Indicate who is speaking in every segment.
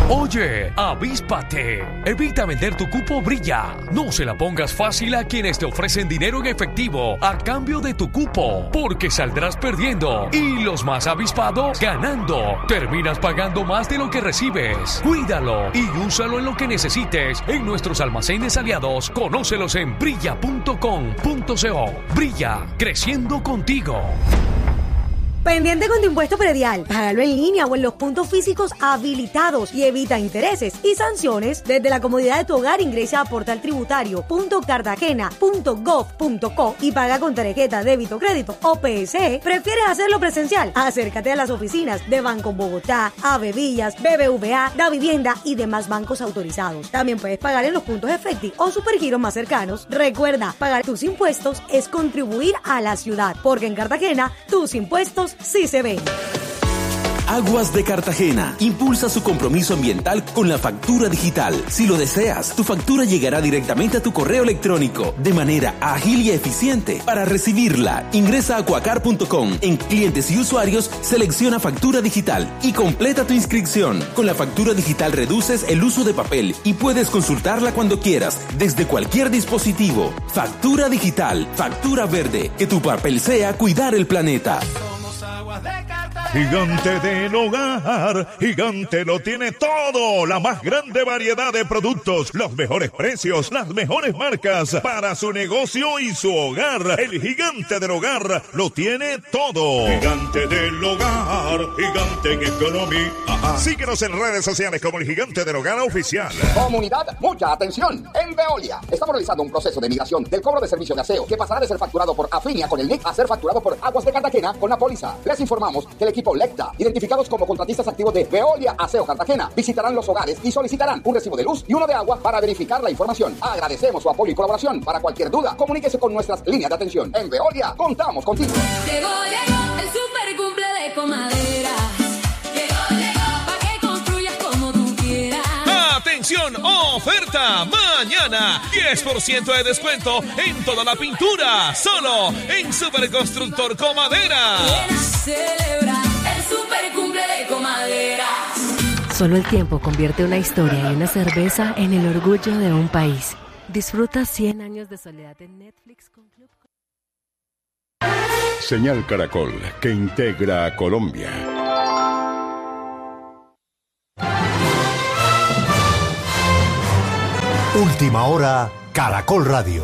Speaker 1: Oye, avíspate. Evita vender tu cupo Brilla. No se la pongas fácil a quienes te ofrecen dinero en efectivo a cambio de tu cupo, porque saldrás perdiendo y los más avispados ganando. Terminas pagando más de lo que recibes. Cuídalo y úsalo en lo que necesites en nuestros almacenes aliados. Conócelos en brilla.com.co. Brilla, creciendo contigo.
Speaker 2: Pendiente con tu impuesto predial. Págalo en línea o en los puntos físicos habilitados y evita intereses y sanciones desde la comodidad de tu hogar. Ingresa a portaltributario.cartagena.gov.co y paga con tarjeta, débito, crédito o PSE. ¿Prefieres hacerlo presencial? Acércate a las oficinas de Banco Bogotá, Avevillas, BBVA, Da Vivienda y demás bancos autorizados. También puedes pagar en los puntos Efecti o Supergiros más cercanos. Recuerda, pagar tus impuestos es contribuir a la ciudad, porque en Cartagena tus impuestos sí se ven.
Speaker 3: Aguas de Cartagena impulsa su compromiso ambiental con la factura digital. Si lo deseas, tu factura llegará directamente a tu correo electrónico de manera ágil y eficiente. Para recibirla, ingresa a Cuacar.com. En clientes y usuarios, selecciona factura digital y completa tu inscripción. Con la factura digital reduces el uso de papel y puedes consultarla cuando quieras, desde cualquier dispositivo. Factura digital, factura verde. Que tu papel sea cuidar el planeta.
Speaker 4: Gigante del Hogar, Gigante lo tiene todo, la más grande variedad de productos, los mejores precios, las mejores marcas para su negocio y su hogar. El Gigante del Hogar lo tiene todo. Gigante del Hogar, Gigante en economía. Síguenos en redes sociales como el Gigante del Hogar Oficial.
Speaker 5: Comunidad, mucha atención. En Veolia estamos realizando un proceso de migración del cobro de servicio de aseo que pasará de ser facturado por Afinia con el NIC a ser facturado por Aguas de Cartagena con la póliza. Les informamos que el equipo Lecta, identificados como contratistas activos de Veolia Aseo Cartagena, visitarán los hogares y solicitarán un recibo de luz y uno de agua para verificar la información. Agradecemos su apoyo y colaboración. Para cualquier duda, comuníquese con nuestras líneas de atención. En Veolia, contamos contigo.
Speaker 6: Llegó el super cumple de Comadera. Llegó, pa' que construyas como tú quieras.
Speaker 7: ¡Atención! ¡Oferta! Mañana, 10% de descuento en toda la pintura. Solo en Superconstructor Comadera.
Speaker 6: Celebra el super cumple de Comadera.
Speaker 8: Solo el tiempo convierte una historia y una cerveza en el orgullo de un país. Disfruta 100 años de soledad en Netflix con Club.
Speaker 9: Señal Caracol, que integra a Colombia.
Speaker 10: Última hora, Caracol Radio.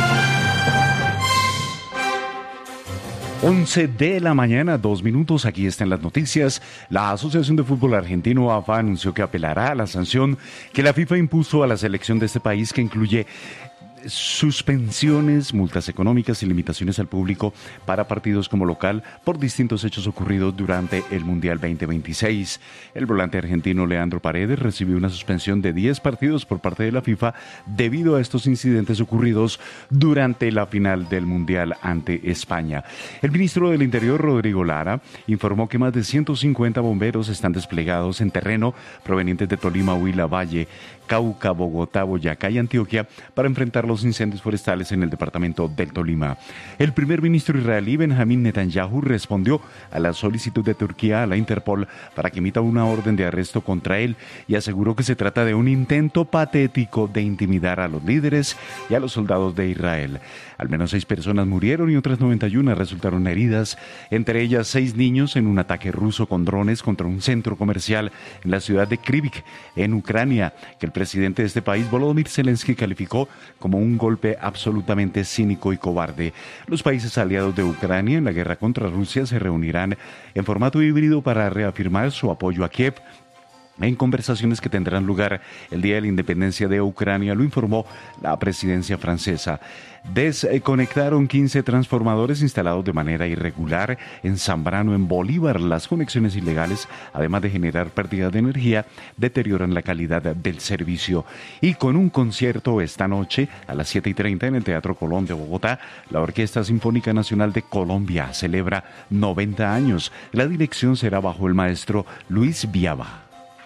Speaker 11: 11 de la mañana, 2 minutos, aquí están las noticias. La Asociación de Fútbol Argentino, AFA, anunció que apelará a la sanción que la FIFA impuso a la selección de este país, que incluye suspensiones, multas económicas y limitaciones al público para partidos como local por distintos hechos ocurridos durante el Mundial 2026. El volante argentino Leandro Paredes recibió una suspensión de 10 partidos por parte de la FIFA debido a estos incidentes ocurridos durante la final del Mundial ante España. El ministro del Interior, Rodrigo Lara, informó que más de 150 bomberos están desplegados en terreno provenientes de Tolima, Huila, Valle, Cauca, Bogotá, Boyacá y Antioquia para enfrentar los incendios forestales en el departamento del Tolima. El primer ministro israelí Benjamín Netanyahu respondió a la solicitud de Turquía a la Interpol para que emita una orden de arresto contra él y aseguró que se trata de un intento patético de intimidar a los líderes y a los soldados de Israel. Al menos 6 personas murieron y otras 91 resultaron heridas, entre ellas 6 niños en un ataque ruso con drones contra un centro comercial en la ciudad de Kryvyi, en Ucrania, que el presidente de este país, Volodymyr Zelensky, calificó como un golpe absolutamente cínico y cobarde. Los países aliados de Ucrania en la guerra contra Rusia se reunirán en formato híbrido para reafirmar su apoyo a Kiev en conversaciones que tendrán lugar el día de la independencia de Ucrania, lo informó la presidencia francesa. Desconectaron 15 transformadores instalados de manera irregular en Zambrano, en Bolívar. Las conexiones ilegales, además de generar pérdida de energía, deterioran la calidad del servicio. Y con un concierto esta noche a las 7:30 en el Teatro Colón de Bogotá, la Orquesta Sinfónica Nacional de Colombia celebra 90 años. La dirección será bajo el maestro Luis Viaba.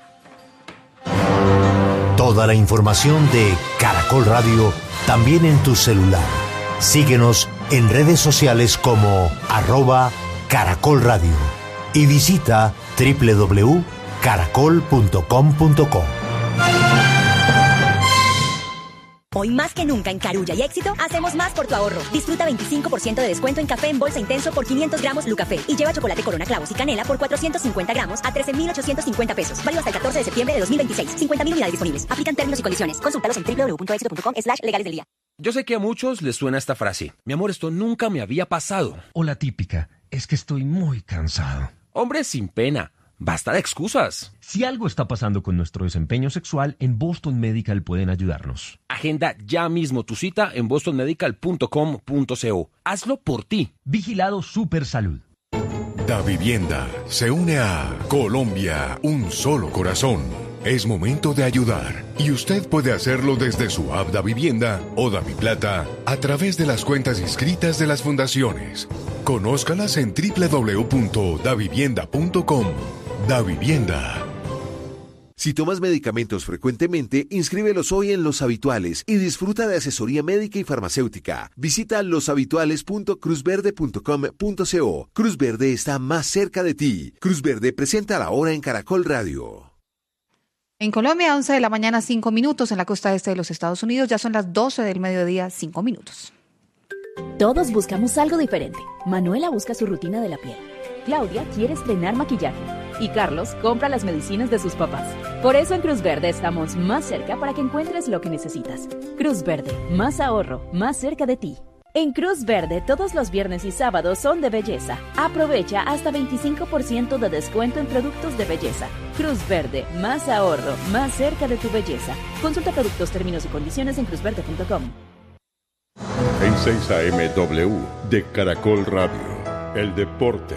Speaker 10: Toda la información de Caracol Radio también en tu celular. Síguenos en redes sociales como @Caracol Radio y visita www.caracolradio.com. caracol.com.co.
Speaker 12: Hoy más que nunca en Carulla y Éxito, hacemos más por tu ahorro. Disfruta 25% de descuento en café en bolsa intenso por 500 gramos Lucafé. Y lleva chocolate Corona Clavos y Canela por 450 gramos a 13,850 pesos. Válido hasta el 14 de septiembre de 2026. 50.000 unidades disponibles. Aplican términos y condiciones. Consúltalos en www.exito.com/legales del día.
Speaker 13: Yo sé que a muchos les suena esta frase. Mi amor, esto nunca me había pasado.
Speaker 14: O la típica, es que estoy muy cansado.
Speaker 13: Hombre, sin pena. Basta de excusas.
Speaker 14: Si algo está pasando con nuestro desempeño sexual, en Boston Medical pueden ayudarnos.
Speaker 13: Agenda ya mismo tu cita en bostonmedical.com.co. Hazlo por ti.
Speaker 14: Vigilado Supersalud.
Speaker 15: Davivienda se une a Colombia, un solo corazón. Es momento de ayudar y usted puede hacerlo desde su app Davivienda o Daviplata a través de las cuentas inscritas de las fundaciones. Conózcalas en www.davivienda.com. Davivienda.
Speaker 16: Si tomas medicamentos frecuentemente, inscríbelos hoy en Los Habituales y disfruta de asesoría médica y farmacéutica. Visita loshabituales.cruzverde.com.co. Cruz Verde está más cerca de ti. Cruz Verde presenta la hora en Caracol Radio.
Speaker 17: En Colombia, 11 de la mañana, 5 minutos. En la costa este de los Estados Unidos ya son las 12 del mediodía, 5 minutos.
Speaker 18: Todos buscamos algo diferente. Manuela busca su rutina de la piel. Claudia quiere estrenar maquillaje. Y Carlos compra las medicinas de sus papás. Por eso en Cruz Verde estamos más cerca para que encuentres lo que necesitas. Cruz Verde, más ahorro, más cerca de ti. En Cruz Verde, todos los viernes y sábados son de belleza. Aprovecha hasta 25% de descuento en productos de belleza. Cruz Verde, más ahorro, más cerca de tu belleza. Consulta productos, términos y condiciones en cruzverde.com.
Speaker 9: En 6am de Caracol Radio, el deporte.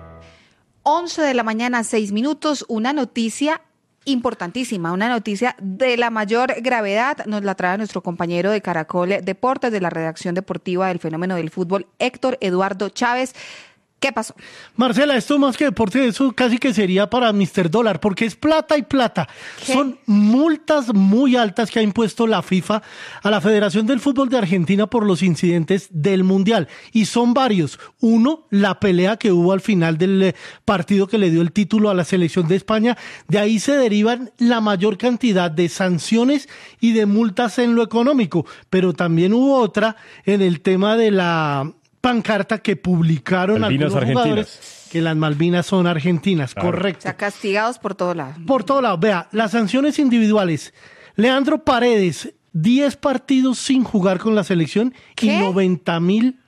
Speaker 17: 11 de la mañana, 6 minutos, una noticia importantísima, una noticia de la mayor gravedad. Nos la trae nuestro compañero de Caracol Deportes, de la redacción deportiva del Fenómeno del Fútbol, Héctor Eduardo Chávez. ¿Qué pasó?
Speaker 19: Marcela, esto más que deporte, eso casi que sería para Mr. Dólar, porque es plata y plata. ¿Qué? Son multas muy altas que ha impuesto la FIFA a la Federación del Fútbol de Argentina por los incidentes del Mundial. Y son varios. Uno, la pelea que hubo al final del partido que le dio el título a la selección de España. De ahí se derivan la mayor cantidad de sanciones y de multas en lo económico. Pero también hubo otra en el tema de la pancarta que publicaron
Speaker 20: Malvinas
Speaker 19: algunos jugadores que las Malvinas son argentinas, claro. Correcto.
Speaker 17: O sea, castigados por todo lado.
Speaker 19: Por todo lado. Vea, las sanciones individuales. Leandro Paredes, 10 partidos sin jugar con la selección. ¿Qué? Y 90,000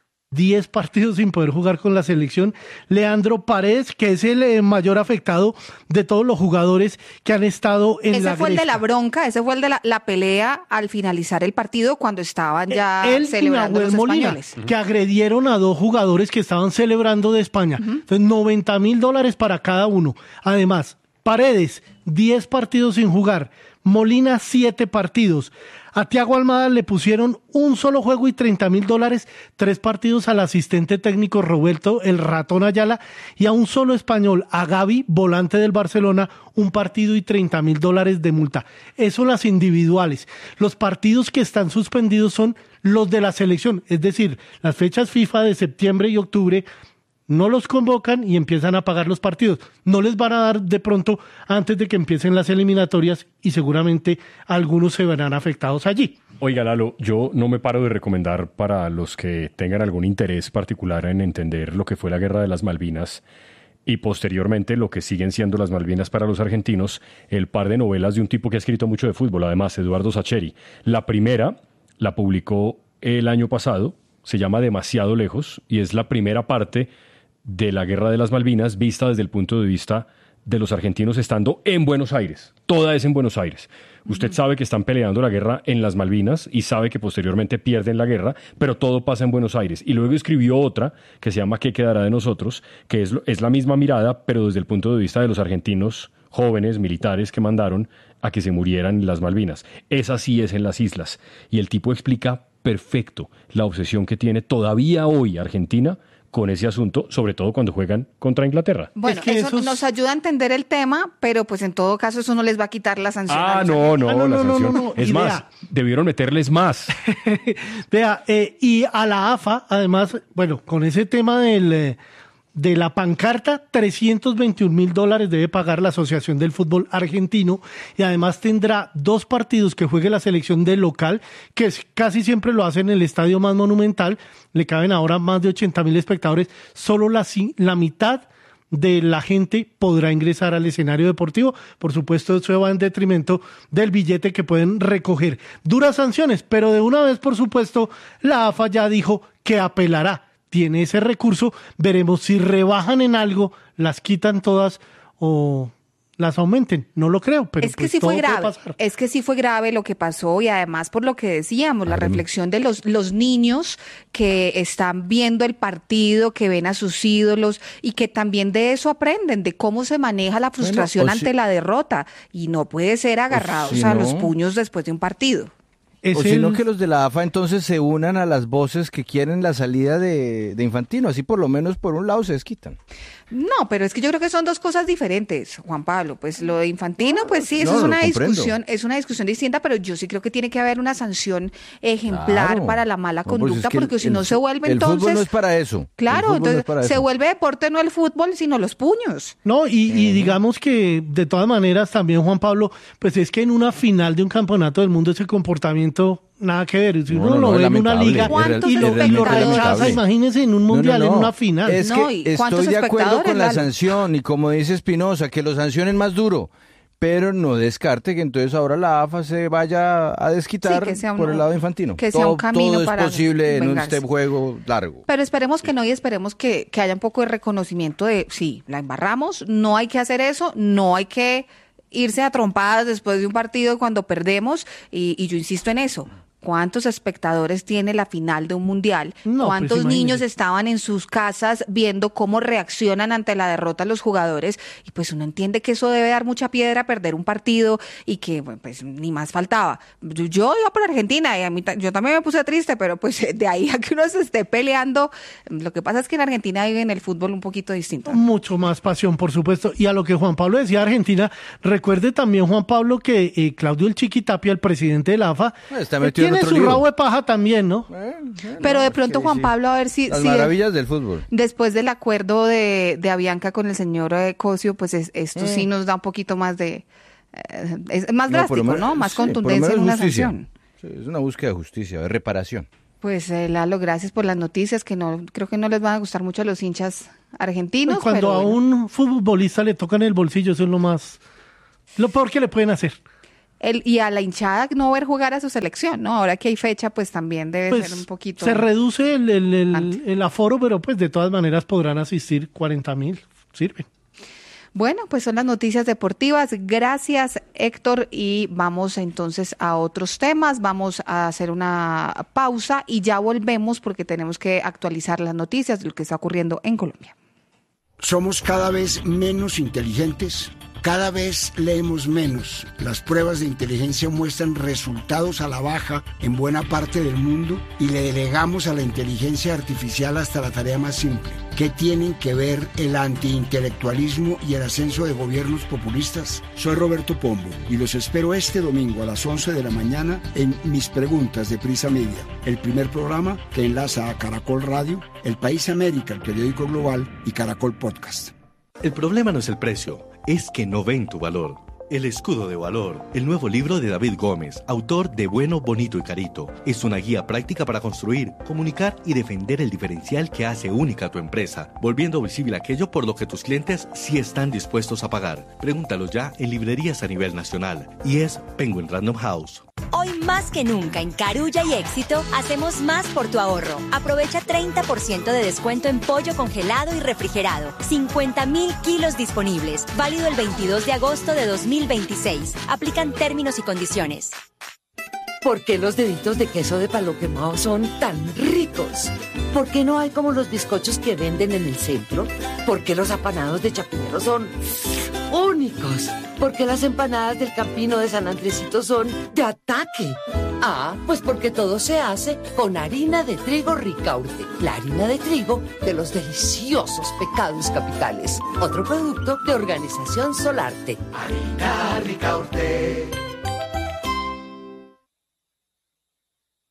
Speaker 19: 10 partidos sin poder jugar con la selección. Leandro Paredes, que es el mayor afectado de todos los jugadores que han estado en la
Speaker 17: Ese fue
Speaker 19: gresca.
Speaker 17: el de la bronca, ese fue el de la pelea al finalizar el partido cuando estaban ya celebrando los españoles.
Speaker 19: Que agredieron a 2 jugadores que estaban celebrando de España. Entonces, $90,000 para cada uno. Además, Paredes, 10 partidos sin jugar. Molina, 7 partidos. A Thiago Almada le pusieron un solo juego y $30,000, 3 partidos al asistente técnico Roberto el Ratón Ayala y a un solo español, a Gavi, volante del Barcelona, un partido y $30,000 de multa. Eso las individuales. Los partidos que están suspendidos son los de la selección, es decir, las fechas FIFA de septiembre y octubre. No los convocan y empiezan a pagar los partidos. No les van a dar de pronto antes de que empiecen las eliminatorias y seguramente algunos se verán afectados allí.
Speaker 20: Oiga, Lalo, yo no me paro de recomendar para los que tengan algún interés particular en entender lo que fue la Guerra de las Malvinas y posteriormente lo que siguen siendo las Malvinas para los argentinos, el par de novelas de un tipo que ha escrito mucho de fútbol, además, Eduardo Sacheri. La primera la publicó el año pasado, se llama Demasiado Lejos y es la primera parte de la Guerra de las Malvinas vista desde el punto de vista de los argentinos estando en Buenos Aires. Toda es en Buenos Aires. Usted sabe que están peleando la guerra en las Malvinas y sabe que posteriormente pierden la guerra, pero todo pasa en Buenos Aires. Y luego escribió otra que se llama ¿Qué quedará de nosotros?, que es la misma mirada, pero desde el punto de vista de los argentinos jóvenes, militares que mandaron a que se murieran en las Malvinas. Esa sí es en las islas. Y el tipo explica perfecto la obsesión que tiene todavía hoy Argentina con ese asunto, sobre todo cuando juegan contra Inglaterra.
Speaker 17: Bueno, eso nos ayuda a entender el tema, pero pues en todo caso eso no les va a quitar la sanción.
Speaker 20: La sanción. Es más, vea, debieron meterles más.
Speaker 19: Vea, y a la AFA, además, bueno, con ese tema del de la pancarta, $321.000 debe pagar la Asociación del Fútbol Argentino, y además tendrá 2 partidos que juegue la selección del local, que casi siempre lo hace en el estadio más monumental. Le caben ahora más de 80.000 espectadores. Solo la mitad de la gente podrá ingresar al escenario deportivo. Por supuesto, eso va en detrimento del billete que pueden recoger. Duras sanciones, pero de una vez, por supuesto, la AFA ya dijo que apelará. Tiene ese recurso, veremos si rebajan en algo, las quitan todas o las aumenten. No lo creo, pero
Speaker 17: es que sí fue grave. Es que sí fue grave lo que pasó, y además por lo que decíamos, la reflexión de los niños que están viendo el partido, que ven a sus ídolos y que también de eso aprenden, de cómo se maneja la frustración ante la derrota, y no puede ser agarrados a los puños después de un partido.
Speaker 21: O sino que los de la AFA entonces se unan a las voces que quieren la salida de Infantino, así por lo menos por un lado se desquitan.
Speaker 17: No, pero es que yo creo que son dos cosas diferentes, Juan Pablo. Pues lo de Infantino, pues sí, eso es una discusión distinta, pero yo sí creo que tiene que haber una sanción ejemplar para la mala conducta, porque si no se vuelve entonces...
Speaker 21: El fútbol no es para eso.
Speaker 17: Claro, entonces se vuelve deporte no el fútbol, sino los puños.
Speaker 19: No, y digamos que de todas maneras también, Juan Pablo, pues es que en una final de un campeonato del mundo ese comportamiento... Nada que ver, si uno lo ve en una liga y lo rechaza, imagínense en un mundial, en una final.
Speaker 21: Es que estoy de acuerdo con la sanción, y como dice Espinosa, que lo sancionen más duro, pero no descarte que entonces ahora la AFA se vaya a desquitar por el lado Infantino.
Speaker 17: Que sea un camino
Speaker 21: todo
Speaker 17: para
Speaker 21: es posible
Speaker 17: vengarse.
Speaker 21: en este juego largo.
Speaker 17: Pero esperemos que no, y esperemos que haya un poco de reconocimiento de, sí, la embarramos, no hay que hacer eso, no hay que irse a trompadas después de un partido cuando perdemos, y yo insisto en eso. ¿Cuántos espectadores tiene la final de un mundial? ¿Cuántos niños estaban en sus casas viendo cómo reaccionan ante la derrota los jugadores? Y pues uno entiende que eso debe dar mucha piedra perder un partido, y que pues ni más faltaba. Yo iba por Argentina y yo también me puse triste, pero pues de ahí a que uno se esté peleando, lo que pasa es que en Argentina viven el fútbol un poquito distinto.
Speaker 19: Mucho más pasión, por supuesto. Y a lo que Juan Pablo decía, Argentina, recuerde también, Juan Pablo, que Claudio El Chiqui Tapia, el presidente de la AFA, tiene su rabo de paja también, ¿no?
Speaker 17: Pero de pronto, Juan Pablo, a ver si...
Speaker 21: Las maravillas del fútbol.
Speaker 17: Después del acuerdo de Avianca con el señor Cosio, pues esto sí nos da un poquito más de... es más drástico, ¿no? Más contundencia en una sanción.
Speaker 21: Sí, es una búsqueda de justicia, de reparación.
Speaker 17: Pues Lalo, gracias por las noticias, que no creo que no les van a gustar mucho a los hinchas argentinos.
Speaker 19: Pues cuando a un futbolista le tocan el bolsillo, eso es lo peor que le pueden hacer.
Speaker 17: Y a la hinchada no ver jugar a su selección, ¿no? Ahora que hay fecha, pues también debe ser un poquito...
Speaker 19: Se reduce el aforo, pero pues de todas maneras podrán asistir 40.000, sirven.
Speaker 17: Bueno, pues son las noticias deportivas. Gracias, Héctor, y vamos entonces a otros temas. Vamos a hacer una pausa y ya volvemos porque tenemos que actualizar las noticias de lo que está ocurriendo en Colombia.
Speaker 22: Somos cada vez menos inteligentes. Cada vez leemos menos. Las pruebas de inteligencia muestran resultados a la baja en buena parte del mundo, y le delegamos a la inteligencia artificial hasta la tarea más simple. ¿Qué tienen que ver el antiintelectualismo y el ascenso de gobiernos populistas? Soy Roberto Pombo y los espero este domingo a las 11 de la mañana en Mis Preguntas de Prisa Media, el primer programa que enlaza a Caracol Radio, El País América, el periódico global, y Caracol Podcast.
Speaker 23: El problema no es el precio, es que no ven tu valor. El escudo de valor, el nuevo libro de David Gómez, autor de Bueno, Bonito y Carito, es una guía práctica para construir, comunicar y defender el diferencial que hace única a tu empresa, volviendo visible aquello por lo que tus clientes sí están dispuestos a pagar. Pregúntalo ya en librerías a nivel nacional, y es Penguin Random House.
Speaker 12: Hoy más que nunca en Carulla y Éxito hacemos más por tu ahorro. Aprovecha 30% de descuento en pollo congelado y refrigerado. 50,000 kilos disponibles. Válido el 22 de agosto de 2026. Aplican términos y condiciones.
Speaker 24: ¿Por qué los deditos de queso de palo quemado son tan ricos? ¿Por qué no hay como los bizcochos que venden en el centro? ¿Por qué los apanados de Chapinero son únicos? ¿Por qué las empanadas del Campino de San Andresito son de ataque? Ah, pues porque todo se hace con harina de trigo Ricaurte, la harina de trigo de los deliciosos pecados capitales. Otro producto de Organización Solarte.
Speaker 25: Harina Ricaurte.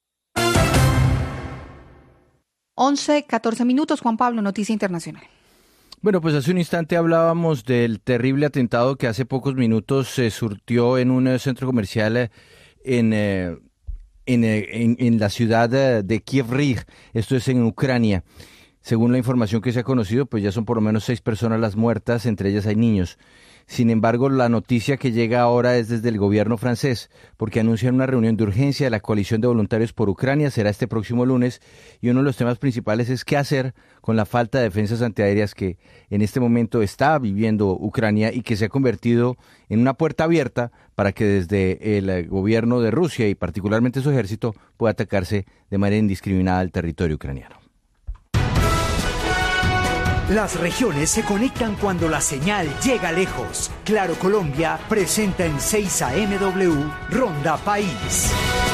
Speaker 17: 11:14 minutos, Juan Pablo, noticia internacional.
Speaker 21: Bueno, pues hace un instante hablábamos del terrible atentado que hace pocos minutos se surtió en un centro comercial en la ciudad de Kiev Rig, esto es en Ucrania. Según la información que se ha conocido, pues ya son por lo menos 6 personas las muertas, entre ellas hay niños. Sin embargo, la noticia que llega ahora es desde el gobierno francés, porque anuncian una reunión de urgencia de la coalición de voluntarios por Ucrania, será este próximo lunes, y uno de los temas principales es qué hacer con la falta de defensas antiaéreas que en este momento está viviendo Ucrania y que se ha convertido en una puerta abierta para que desde el gobierno de Rusia y particularmente su ejército pueda atacarse de manera indiscriminada al territorio ucraniano.
Speaker 1: Las regiones se conectan cuando la señal llega lejos. Claro Colombia presenta en 6 AMW Ronda País.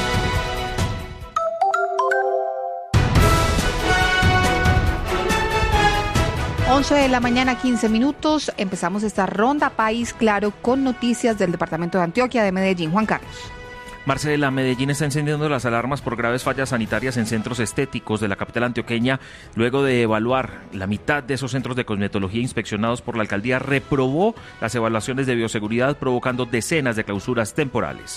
Speaker 17: Once de la mañana, 15 minutos. Empezamos esta Ronda País, claro, con noticias del departamento de Antioquia, de Medellín. Juan Carlos.
Speaker 2: Marcela, Medellín está encendiendo las alarmas por graves fallas sanitarias en centros estéticos de la capital antioqueña. Luego de evaluar la mitad de esos centros de cosmetología inspeccionados por la alcaldía, reprobó las evaluaciones de bioseguridad, provocando decenas de clausuras temporales.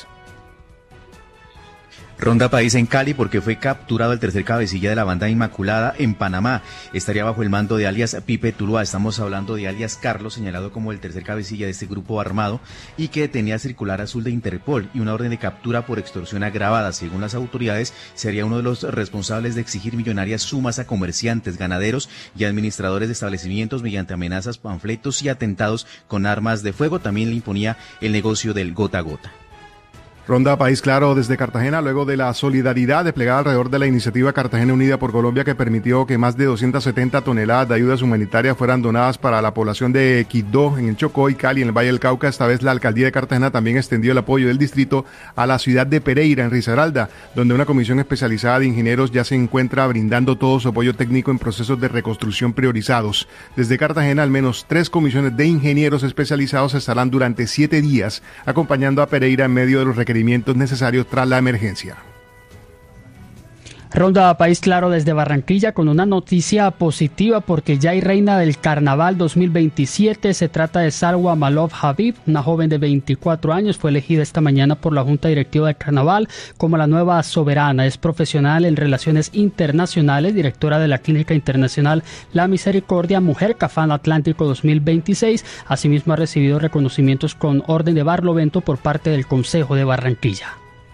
Speaker 3: Ronda País en Cali porque fue capturado el tercer cabecilla de la banda Inmaculada en Panamá. Estaría bajo el mando de alias Pipe Tuluá. Estamos hablando de alias Carlos, señalado como el tercer cabecilla de este grupo armado y que tenía circular azul de Interpol y una orden de captura por extorsión agravada. Según las autoridades, sería uno de los responsables de exigir millonarias sumas a comerciantes, ganaderos y administradores de establecimientos mediante amenazas, panfletos y atentados con armas de fuego. También le imponía el negocio del gota a gota.
Speaker 4: Ronda País Claro desde Cartagena, luego de la solidaridad desplegada alrededor de la iniciativa Cartagena Unida por Colombia, que permitió que más de 270 toneladas de ayudas humanitarias fueran donadas para la población de Quibdó, en el Chocó, y Cali, en el Valle del Cauca. Esta vez la alcaldía de Cartagena también extendió el apoyo del distrito a la ciudad de Pereira, en Risaralda, donde una comisión especializada de ingenieros ya se encuentra brindando todo su apoyo técnico en procesos de reconstrucción priorizados. Desde Cartagena, al menos 3 comisiones de ingenieros especializados estarán durante 7 días acompañando a Pereira en medio de los requerimientos necesarios tras la emergencia.
Speaker 5: Ronda País Claro desde Barranquilla con una noticia positiva porque ya hay reina del Carnaval 2027. Se trata de Salwa Malov Habib, una joven de 24 años. Fue elegida esta mañana por la Junta Directiva del Carnaval como la nueva soberana. Es profesional en relaciones internacionales, directora de la Clínica Internacional La Misericordia, Mujer Cafán Atlántico 2026. Asimismo ha recibido reconocimientos con Orden de Barlovento por parte del Consejo de Barranquilla.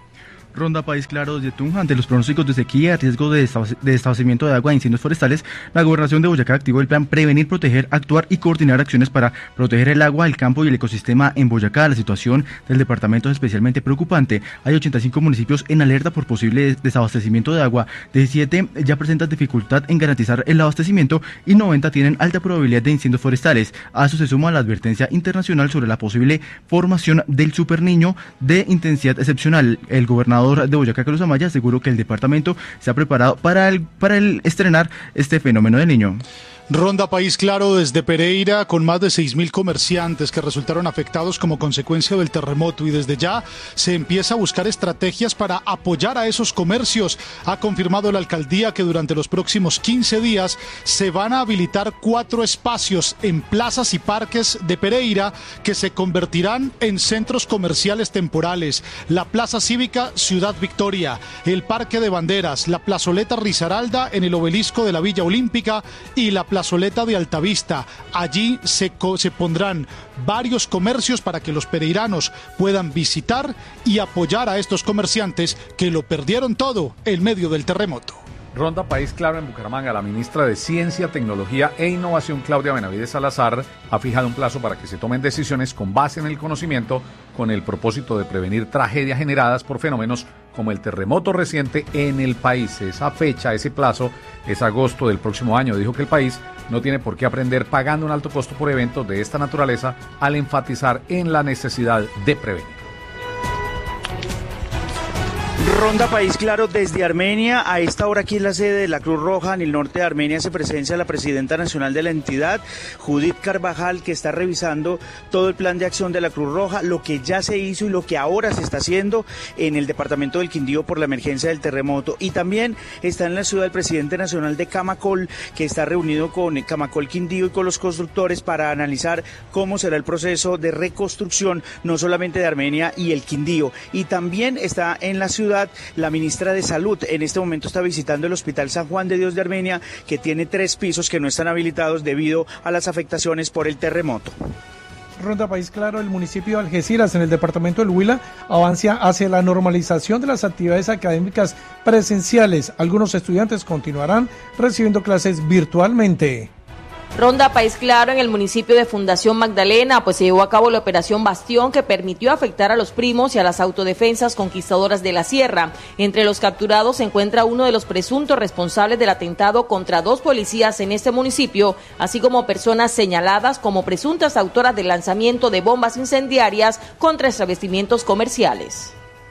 Speaker 26: Ronda País Claro desde Tunja. Ante los pronósticos de sequía, riesgo de desabastecimiento de agua e incendios forestales, la Gobernación de Boyacá activó el plan Prevenir, Proteger, Actuar y Coordinar acciones para proteger el agua, el campo y el ecosistema en Boyacá. La situación del departamento es especialmente preocupante. Hay 85 municipios en alerta por posible desabastecimiento de agua. 17 ya presentan dificultad en garantizar el abastecimiento y 90 tienen alta probabilidad de incendios forestales. A eso se suma la advertencia internacional sobre la posible formación del superniño de intensidad excepcional. El gobernador de Boyacá, Carlos Amaya, aseguró que el departamento se ha preparado para estrenar este fenómeno del niño.
Speaker 27: Ronda País Claro desde Pereira con más de 6.000 comerciantes que resultaron afectados como consecuencia del terremoto y desde ya se empieza a buscar estrategias para apoyar a esos comercios. Ha confirmado la alcaldía que durante los próximos 15 días se van a habilitar 4 espacios en plazas y parques de Pereira que se convertirán en centros comerciales temporales. La Plaza Cívica Ciudad Victoria, el Parque de Banderas, la Plazoleta Risaralda en el Obelisco de la Villa Olímpica y la Plazoleta de Altavista. Allí se pondrán varios comercios para que los pereiranos puedan visitar y apoyar a estos comerciantes que lo perdieron todo en medio del terremoto.
Speaker 28: Ronda País Claro en Bucaramanga. La ministra de Ciencia, Tecnología e Innovación, Claudia Benavides Salazar, ha fijado un plazo para que se tomen decisiones con base en el conocimiento, con el propósito de prevenir tragedias generadas por fenómenos como el terremoto reciente en el país. Esa fecha, ese plazo, es agosto del próximo año. Dijo que el país no tiene por qué aprender pagando un alto costo por eventos de esta naturaleza, al enfatizar en la necesidad de prevenir.
Speaker 6: Ronda País Claro desde Armenia. A esta hora aquí en la sede de la Cruz Roja en el norte de Armenia se presencia la presidenta nacional de la entidad, Judith Carvajal, que está revisando todo el plan de acción de la Cruz Roja, lo que ya se hizo y lo que ahora se está haciendo en el departamento del Quindío por la emergencia del terremoto. Y también está en la ciudad el presidente nacional de Camacol, que está reunido con Camacol Quindío y con los constructores para analizar cómo será el proceso de reconstrucción, no solamente de Armenia y el Quindío. Y también está en la ciudad la ministra de Salud. En este momento está visitando el Hospital San Juan de Dios de Armenia, que tiene 3 pisos que no están habilitados debido a las afectaciones por el terremoto.
Speaker 7: Ronda País Claro, el municipio de Algeciras, en el departamento del Huila, avanza hacia la normalización de las actividades académicas presenciales. Algunos estudiantes continuarán recibiendo clases virtualmente.
Speaker 8: Ronda País Claro en el municipio de Fundación Magdalena, pues se llevó a cabo la operación Bastión, que permitió afectar a los primos y a las autodefensas conquistadoras de la sierra. Entre los capturados se encuentra uno de los presuntos responsables del atentado contra 2 policías en este municipio, así como personas señaladas como presuntas autoras del lanzamiento de bombas incendiarias contra establecimientos comerciales.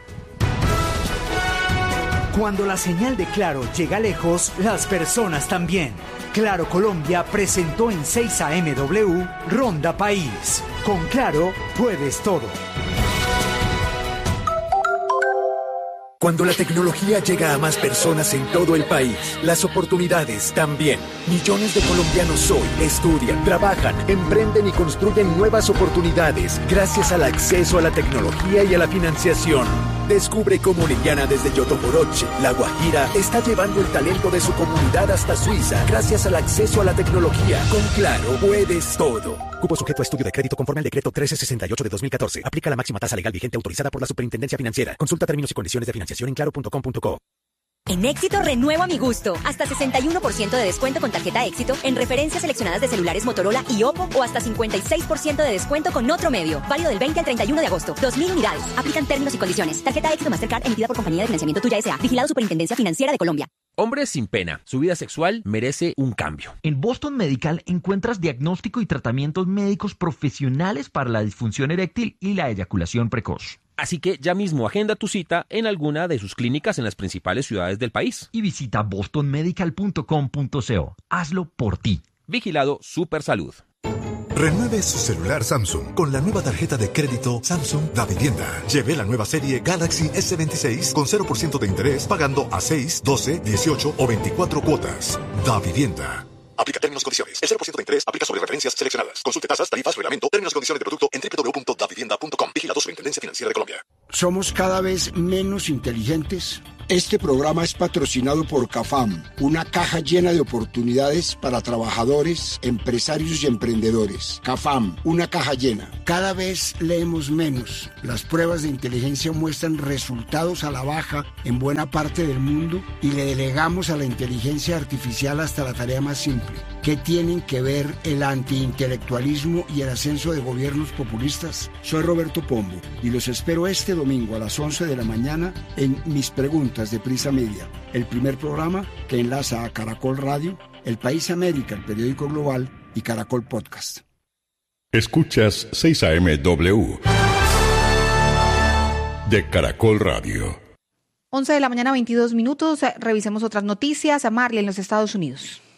Speaker 1: Cuando la señal de Claro llega lejos, las personas también. Claro Colombia presentó en 6 AMW Ronda País. Con Claro puedes todo.
Speaker 10: Cuando la tecnología llega a más personas en todo el país, las oportunidades también. Millones de colombianos hoy estudian, trabajan, emprenden y construyen nuevas oportunidades gracias al acceso a la tecnología y a la financiación. Descubre cómo Liliana desde Yotoporoche, La Guajira, está llevando el talento de su comunidad hasta Suiza gracias al acceso a la tecnología. Con Claro puedes todo. Cupo sujeto a estudio de crédito conforme al decreto 1368 de 2014. Aplica la máxima tasa legal vigente autorizada por la Superintendencia Financiera. Consulta términos y condiciones de financiación en claro.com.co.
Speaker 12: En Éxito renuevo a mi gusto. Hasta 61% de descuento con tarjeta Éxito en referencias seleccionadas de celulares Motorola y Oppo, o hasta 56% de descuento con otro medio. Válido del 20 al 31 de agosto. 2.000 unidades. Aplican términos y condiciones. Tarjeta Éxito Mastercard emitida por Compañía de Financiamiento Tuya S.A. Vigilado Superintendencia Financiera de Colombia.
Speaker 11: Hombres sin pena. Su vida sexual merece un cambio.
Speaker 13: En Boston Medical encuentras diagnóstico y tratamientos médicos profesionales para la disfunción eréctil y la eyaculación precoz.
Speaker 11: Así que ya mismo agenda tu cita en alguna de sus clínicas en las principales ciudades del país.
Speaker 13: Y visita bostonmedical.com.co. Hazlo por ti.
Speaker 11: Vigilado Supersalud.
Speaker 14: Renueve su celular Samsung con la nueva tarjeta de crédito Samsung Da Vivienda. Lleve la nueva serie Galaxy S26 con 0% de interés, pagando a 6, 12, 18 o 24 cuotas. Da Vivienda. Aplica términos y condiciones. El 0% de interés aplica sobre referencias seleccionadas. Consulte tasas, tarifas, reglamento, términos y condiciones de producto en www.davivienda.com. Vigilado Superintendencia Financiera de Colombia.
Speaker 22: Somos cada vez menos inteligentes. Este programa es patrocinado por CAFAM, una caja llena de oportunidades para trabajadores, empresarios y emprendedores. CAFAM, una caja llena. Cada vez leemos menos. Las pruebas de inteligencia muestran resultados a la baja en buena parte del mundo y le delegamos a la inteligencia artificial hasta la tarea más simple. ¿Qué tienen que ver el antiintelectualismo y el ascenso de gobiernos populistas? Soy Roberto Pombo y los espero este domingo a las 11 de la mañana en Mis Preguntas de Prisa Media, el primer programa que enlaza a Caracol Radio, El País América, el periódico global, y Caracol Podcast.
Speaker 9: Escuchas 6 AMW de Caracol Radio.
Speaker 17: 11 de la mañana, 22 minutos. Revisemos otras noticias. Marley, en los Estados Unidos.